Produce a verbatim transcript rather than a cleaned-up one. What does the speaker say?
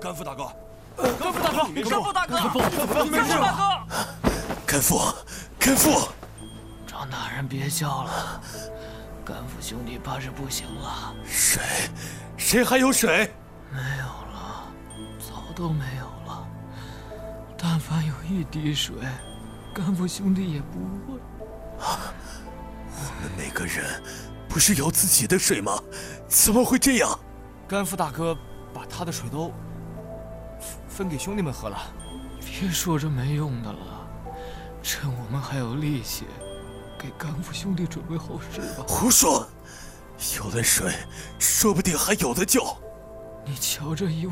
甘父大哥， 甘父大哥，甘父大哥，甘父大哥， 甘父，甘父， 张大人别叫了，甘父兄弟怕是不行了。 水，谁还有水？ 没有了，早都没有了。但凡有一滴水，甘父兄弟也不会。 我们每个人不是有自己的水吗？怎么会这样？ 甘父大哥把他的水都分给兄弟们喝了。 别说这没用的了，趁我们还有力气，给甘父兄弟准备后事吧。 胡说！有了水，说不定还有得救。 你瞧这一